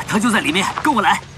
他就在里面，跟我来。